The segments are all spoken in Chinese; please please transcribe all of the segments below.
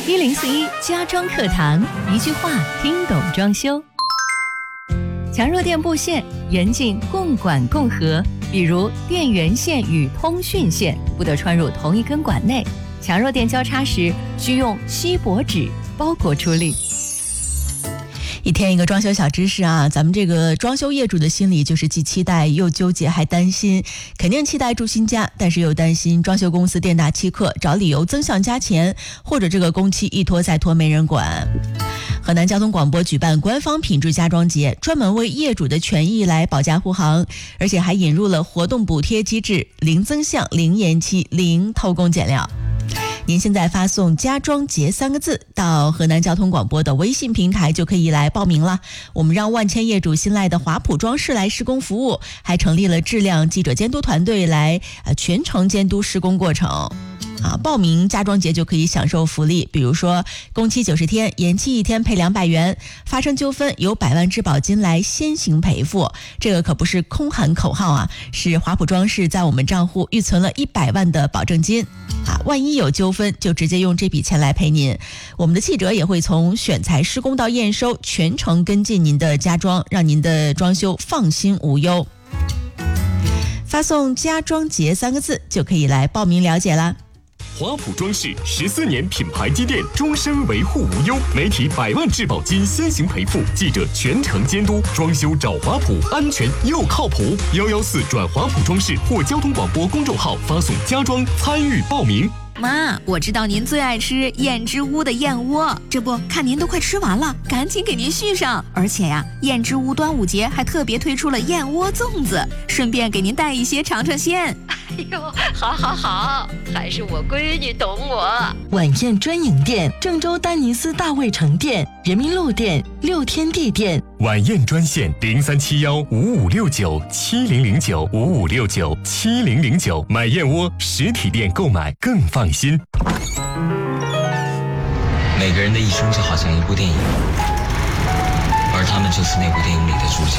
1041家装课堂，一句话听懂装修。强弱电布线严禁共管共合，比如电源线与通讯线不得穿入同一根管内。强弱电交叉时需用锡箔纸包裹处理。 一天一个装修小知识啊，咱们这个装修业主的心里就是既期待又纠结还担心，肯定期待住新家，但是又担心装修公司店大欺客，找理由增项加钱，或者这个工期一拖再拖没人管。河南交通广播举办官方品质家装节，专门为业主的权益来保驾护航，而且还引入了活动补贴机制，零增项、零延期、零偷工减料。您现在发送家装节3个字到河南交通广播的微信平台就可以来报名了。我们让万千业主信赖的华普装饰来施工服务，还成立了质量记者监督团队来全程监督施工过程。报名家装节就可以享受福利，比如说工期90天，延期1天赔200元，发生纠纷有100万质保金来先行赔付。这个可不是空喊口号啊，是华普装饰在我们账户预存了100万的保证金万一有纠纷就直接用这笔钱来赔您。我们的记者也会从选材施工到验收全程跟进您的家装，让您的装修放心无忧。发送家装节3个字就可以来报名了解啦。 华普装饰14年品牌积淀，终身维护无忧，媒体100万质保金先行赔付，记者全程监督，装修找华普，安全又靠谱。114转华普装饰或交通广播公众号发送家装参与报名。 妈，我知道您最爱吃燕之屋的燕窝，这不看您都快吃完了，赶紧给您续上。而且呀，燕之屋端午节还特别推出了燕窝粽子，顺便给您带一些尝尝鲜。 哎呦，好，还是我闺女懂我。 晚宴专营店：郑州丹尼斯大卫城店、人民路店、六天地店。 晚宴专线03715569700955697009，买燕窝实体店购买更放心。 每个人的一生就好像一部电影，而他们就是那部电影里的主角。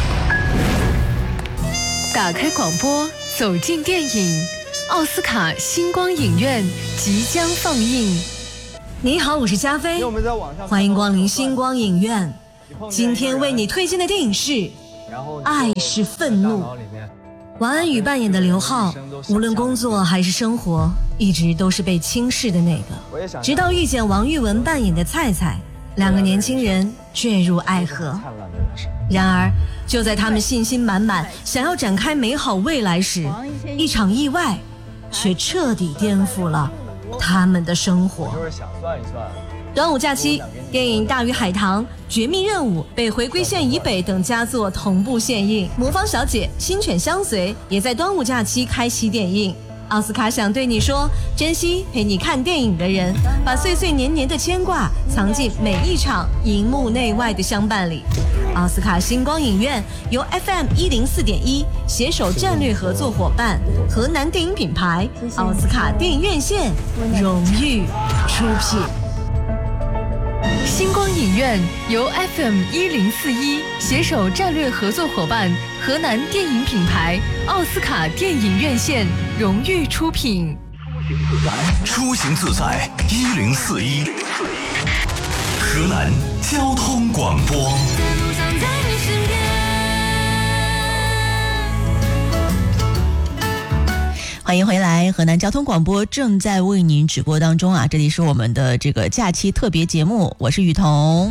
打开广播，走进电影，奥斯卡星光影院即将放映。 你好，我是加菲，欢迎光临星光影院。今天为你推荐的电影是《爱是愤怒》。王安宇扮演的刘浩，无论工作还是生活，一直都是被轻视的那个，直到遇见王玉雯扮演的菜菜，两个年轻人坠入爱河。然而就在他们信心满满想要展开美好未来时，一场意外却彻底颠覆了他们的生活。端午假期，电影《大鱼海棠》《绝密任务》《北回归线以北》等佳作同步献映，《魔方小姐》《新犬相随》也在端午假期开启点映。奥斯卡想对你说，珍惜陪你看电影的人，把岁岁年年的牵挂藏进每一场荧幕内外的相伴里。奥斯卡星光影院由 FM104.1 携手战略合作伙伴河南电影品牌奥斯卡电影院线荣誉出品。 星光影院由 FM1041 携手战略合作伙伴河南电影品牌奥斯卡电影院线荣誉出品。 出行自在1041，河南交通广播。 欢迎回来，河南交通广播正在为您直播当中啊，这里是我们的这个假期特别节目，我是雨桐。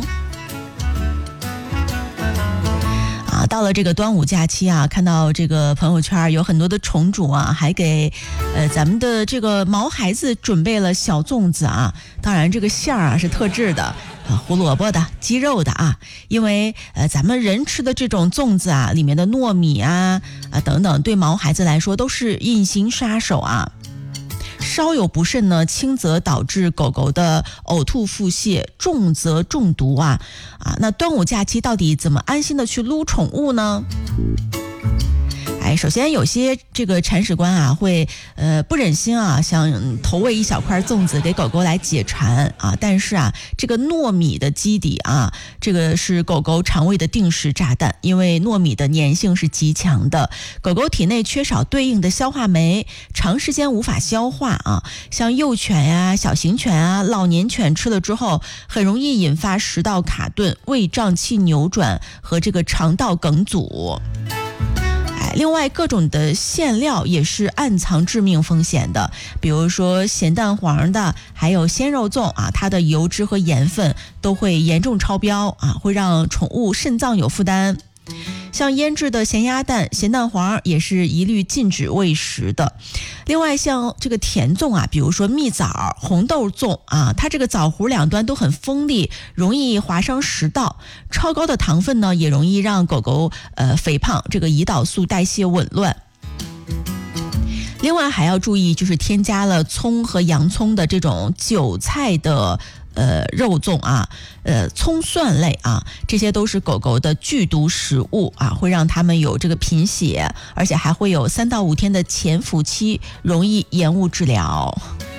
到了这个端午假期啊，看到这个朋友圈有很多的宠主啊，还给咱们的这个毛孩子准备了小粽子啊，当然这个馅儿啊是特制的。胡萝卜的、鸡肉的啊，因为咱们人吃的这种粽子啊，里面的糯米啊等等，对毛孩子来说都是隐形杀手啊。稍有不慎呢，轻则导致狗狗的呕吐腹泻，重则中毒啊。那端午假期到底怎么安心的去撸宠物呢？ 首先有些这个铲屎官啊会不忍心啊想投喂一小块粽子给狗狗来解馋啊，但是啊这个糯米的基底啊，这个是狗狗肠胃的定时炸弹，因为糯米的粘性是极强的，狗狗体内缺少对应的消化酶，长时间无法消化啊，像幼犬呀、小型犬啊、老年犬吃了之后，很容易引发食道卡顿、胃胀气扭转和这个肠道梗阻。另外各种的馅料也是暗藏致命风险的，比如说咸蛋黄的还有鲜肉粽啊，它的油脂和盐分都会严重超标啊，会让宠物肾脏有负担。像腌制的咸鸭蛋、咸蛋黄也是一律禁止喂食的。另外像这个甜粽啊，比如说蜜枣、红豆粽啊，它这个枣核两端都很锋利，容易划伤食道。超高的糖分呢，也容易让狗狗肥胖，这个胰岛素代谢紊乱。另外还要注意，就是添加了葱和洋葱的这种韭菜的肉粽啊，葱蒜类啊，这些都是狗狗的剧毒食物啊，会让它们有这个贫血，而且还会有3到5天的潜伏期，容易延误治疗。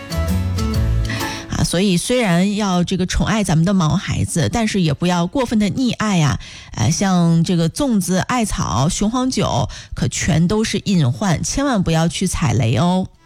所以虽然要这个宠爱咱们的毛孩子，但是也不要过分的溺爱啊。像这个粽子、艾草、雄黄酒，可全都是隐患，千万不要去踩雷哦。